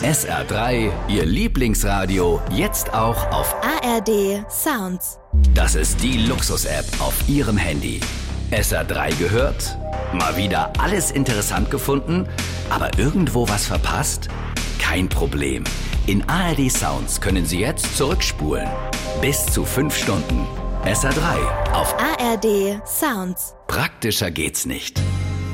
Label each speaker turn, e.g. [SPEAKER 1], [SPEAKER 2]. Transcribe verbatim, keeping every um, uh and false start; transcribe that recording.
[SPEAKER 1] S R drei, Ihr Lieblingsradio, jetzt auch auf
[SPEAKER 2] A R D Sounds.
[SPEAKER 1] Das ist die Luxus-App auf Ihrem Handy. S R drei gehört? Mal wieder alles interessant gefunden, aber irgendwo was verpasst? Kein Problem. In A R D Sounds können Sie jetzt zurückspulen. Bis zu fünf Stunden. S R drei auf
[SPEAKER 2] A R D Sounds.
[SPEAKER 1] Praktischer geht's nicht.